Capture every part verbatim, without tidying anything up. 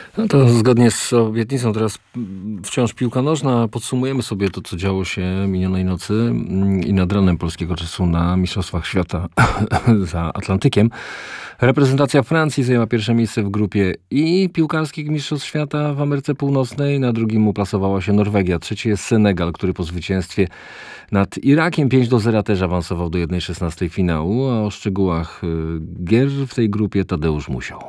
No to zgodnie z obietnicą teraz wciąż piłka nożna. Podsumujemy sobie to, co działo się minionej nocy i nad ranem polskiego czasu na Mistrzostwach Świata za Atlantykiem. Reprezentacja Francji zajęła pierwsze miejsce w grupie i piłkarskich Mistrzostw Świata w Ameryce Północnej. Na drugim uplasowała się Norwegia. Trzeci jest Senegal, który po zwycięstwie nad Irakiem pięć do zera też awansował do jednej szesnastej finału. A o szczegółach gier w tej grupie Tadeusz Musiał.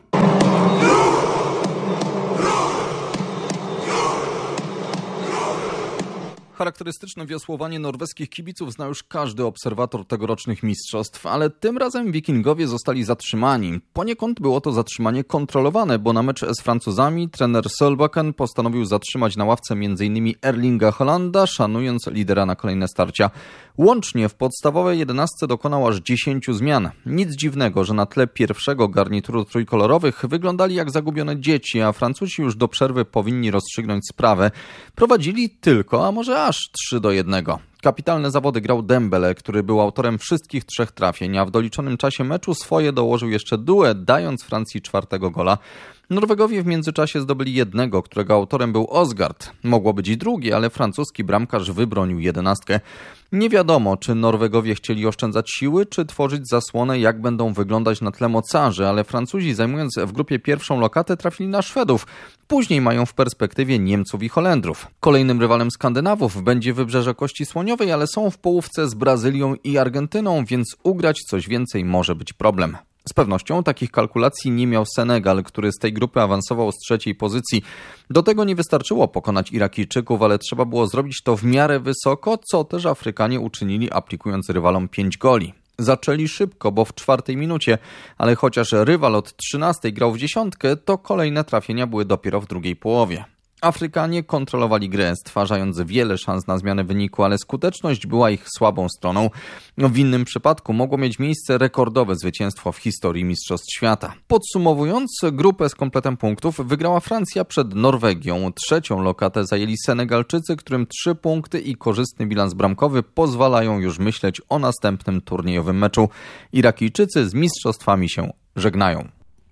Charakterystyczne wiosłowanie norweskich kibiców zna już każdy obserwator tegorocznych mistrzostw, ale tym razem wikingowie zostali zatrzymani. Poniekąd było to zatrzymanie kontrolowane, bo na mecz z Francuzami trener Solbakken postanowił zatrzymać na ławce m.in. Erlinga Haalanda, szanując lidera na kolejne starcia. Łącznie w podstawowej jedenastce dokonał aż dziesięciu zmian. Nic dziwnego, że na tle pierwszego garnituru trójkolorowych wyglądali jak zagubione dzieci, a Francuzi już do przerwy powinni rozstrzygnąć sprawę. Prowadzili tylko, a może aż trzy do jednego. Kapitalne zawody grał Dembele, który był autorem wszystkich trzech trafień, a w doliczonym czasie meczu swoje dołożył jeszcze duet, dając Francji czwartego gola. Norwegowie w międzyczasie zdobyli jednego, którego autorem był Osgard. Mogło być i drugi, ale francuski bramkarz wybronił jedenastkę. Nie wiadomo, czy Norwegowie chcieli oszczędzać siły, czy tworzyć zasłonę, jak będą wyglądać na tle mocarzy, ale Francuzi, zajmując w grupie pierwszą lokatę, trafili na Szwedów. Później mają w perspektywie Niemców i Holendrów. Kolejnym rywalem Skandynawów będzie Wybrzeże Kości Słoniowej, ale są w połówce z Brazylią i Argentyną, więc ugrać coś więcej może być problem. Z pewnością takich kalkulacji nie miał Senegal, który z tej grupy awansował z trzeciej pozycji. Do tego nie wystarczyło pokonać Irakijczyków, ale trzeba było zrobić to w miarę wysoko, co też Afrykanie uczynili, aplikując rywalom pięć goli. Zaczęli szybko, bo w czwartej minucie, ale chociaż rywal od trzynastej grał w dziesiątkę, to kolejne trafienia były dopiero w drugiej połowie. Afrykanie kontrolowali grę, stwarzając wiele szans na zmianę wyniku, ale skuteczność była ich słabą stroną. W innym przypadku mogło mieć miejsce rekordowe zwycięstwo w historii Mistrzostw Świata. Podsumowując, grupę z kompletem punktów wygrała Francja przed Norwegią. Trzecią lokatę zajęli Senegalczycy, którym trzy punkty i korzystny bilans bramkowy pozwalają już myśleć o następnym turniejowym meczu. Irakijczycy z mistrzostwami się żegnają.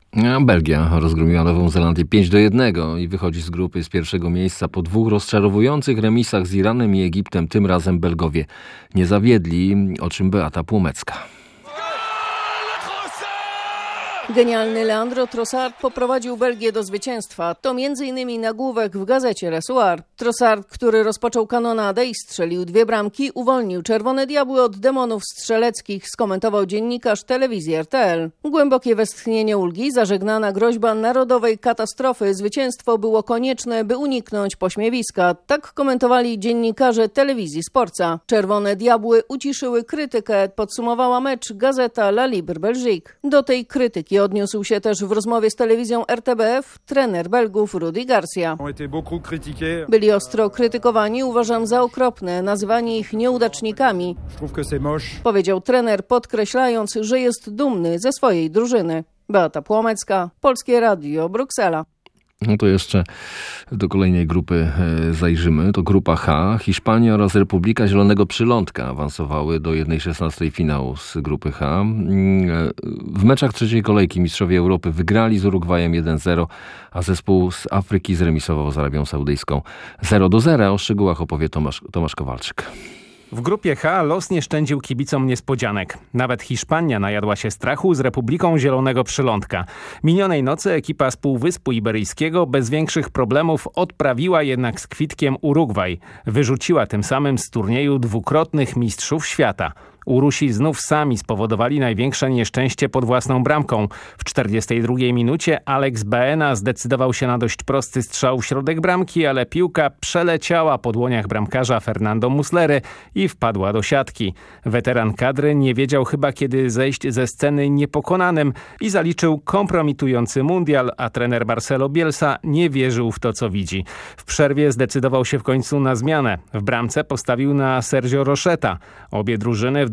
Belgia rozgromiła Nową Zelandię pięć do jednego i wychodzi z grupy z pierwszego miejsca po dwóch rozczarowujących remisach z Iranem i Egiptem. Tym razem Belgowie nie zawiedli, o czym Beata Płomecka. Genialny Leandro Trossard poprowadził Belgię do zwycięstwa. To między innymi nagłówek w gazecie Le Soir. Trossard, który rozpoczął kanonadę i strzelił dwie bramki, uwolnił Czerwone Diabły od demonów strzeleckich, skomentował dziennikarz telewizji R T L. Głębokie westchnienie ulgi, zażegnana groźba narodowej katastrofy. Zwycięstwo było konieczne, by uniknąć pośmiewiska. Tak komentowali dziennikarze telewizji Sportca. Czerwone Diabły uciszyły krytykę, podsumowała mecz gazeta La Libre Belgique. Do tej krytyki odniósł się też w rozmowie z telewizją R T B F trener Belgów Rudi Garcia. Byli ostro krytykowani, uważam za okropne, nazywanie ich nieudacznikami, powiedział trener, podkreślając, że jest dumny ze swojej drużyny. Beata Płomecka, Polskie Radio, Bruksela. No to jeszcze do kolejnej grupy zajrzymy. To grupa H. Hiszpania oraz Republika Zielonego Przylądka awansowały do jednej szesnastej finału z grupy H. W meczach trzeciej kolejki mistrzowie Europy wygrali z Urugwajem jeden zero, a zespół z Afryki zremisował z Arabią Saudyjską zero do zera. O szczegółach opowie Tomasz, Tomasz Kowalczyk. W grupie H los nie szczędził kibicom niespodzianek. Nawet Hiszpania najadła się strachu z Republiką Zielonego Przylądka. Minionej nocy ekipa z Półwyspu Iberyjskiego bez większych problemów odprawiła jednak z kwitkiem Urugwaj. Wyrzuciła tym samym z turnieju dwukrotnych mistrzów świata. Urusi znów sami spowodowali największe nieszczęście pod własną bramką. W czterdziestej drugiej minucie Alex Baena zdecydował się na dość prosty strzał w środek bramki, ale piłka przeleciała po dłoniach bramkarza Fernando Muslery i wpadła do siatki. Weteran kadry nie wiedział chyba, kiedy zejść ze sceny niepokonanym i zaliczył kompromitujący mundial, a trener Marcelo Bielsa nie wierzył w to, co widzi. W przerwie zdecydował się w końcu na zmianę. W bramce postawił na Sergio Rocheta. Obie drużyny w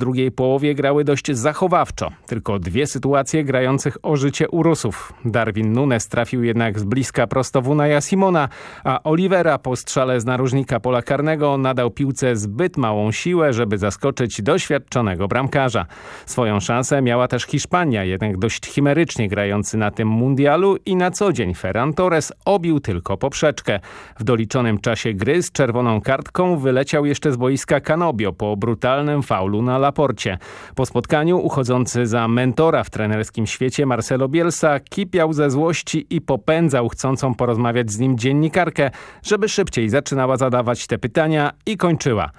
drugiej połowie grały dość zachowawczo. Tylko dwie sytuacje grających o życie u Rusów. Darwin Nunes trafił jednak z bliska prosto w Unaja Simona, a Olivera po strzale z narożnika pola karnego nadał piłce zbyt małą siłę, żeby zaskoczyć doświadczonego bramkarza. Swoją szansę miała też Hiszpania, jednak dość chimerycznie grający na tym mundialu i na co dzień Ferran Torres obił tylko poprzeczkę. W doliczonym czasie gry z czerwoną kartką wyleciał jeszcze z boiska Canobio po brutalnym faulu na Laporcie. Po spotkaniu uchodzący za mentora w trenerskim świecie Marcelo Bielsa kipiał ze złości i popędzał chcącą porozmawiać z nim dziennikarkę, żeby szybciej zaczynała zadawać te pytania i kończyła.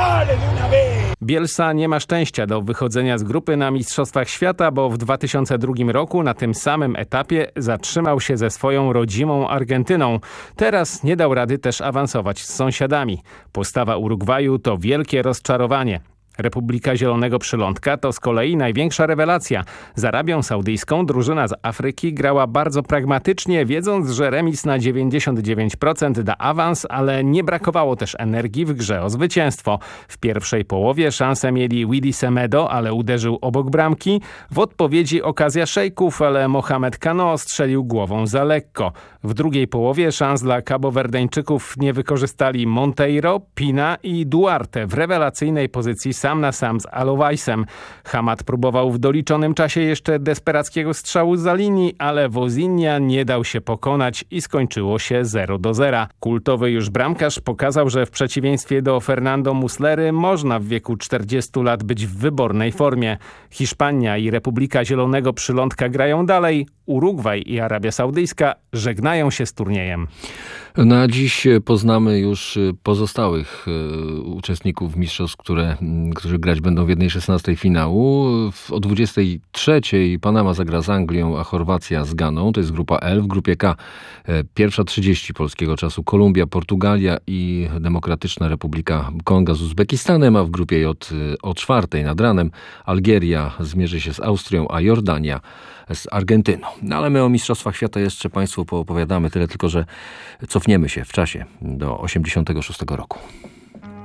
Bielsa nie ma szczęścia do wychodzenia z grupy na Mistrzostwach Świata, bo w dwa tysiące drugim roku na tym samym etapie zatrzymał się ze swoją rodzimą Argentyną. Teraz nie dał rady też awansować z sąsiadami. Postawa Urugwaju to wielkie rozczarowanie. Republika Zielonego Przylądka to z kolei największa rewelacja. Z Arabią Saudyjską drużyna z Afryki grała bardzo pragmatycznie, wiedząc, że remis na dziewięćdziesiąt dziewięć procent da awans, ale nie brakowało też energii w grze o zwycięstwo. W pierwszej połowie szansę mieli Willy Semedo, ale uderzył obok bramki. W odpowiedzi okazja szejków, ale Mohamed Kano strzelił głową za lekko. W drugiej połowie szans dla kabowerdeńczyków nie wykorzystali Monteiro, Pina i Duarte w rewelacyjnej pozycji sam na sam z Alowajsem. Hamad próbował w doliczonym czasie jeszcze desperackiego strzału za linii, ale Wozinha nie dał się pokonać i skończyło się zero do zera. Kultowy już bramkarz pokazał, że w przeciwieństwie do Fernando Muslery można w wieku czterdziestu lat być w wybornej formie. Hiszpania i Republika Zielonego Przylądka grają dalej. Urugwaj i Arabia Saudyjska żegnają się z turniejem. Na dziś poznamy już pozostałych uczestników mistrzostw, które, którzy grać będą w jednej szesnastej finału. O dwudziestej trzeciej Panama zagra z Anglią, a Chorwacja z Ganą. To jest grupa L. W grupie K pierwsza trzydzieści polskiego czasu Kolumbia, Portugalia i Demokratyczna Republika Konga z Uzbekistanem, a w grupie J o czwartej nad ranem Algieria zmierzy się z Austrią, a Jordania z Argentyną. No ale my o Mistrzostwach Świata jeszcze Państwu poopowiadamy, tyle tylko, że cofniemy się w czasie do osiemdziesiątego szóstego roku.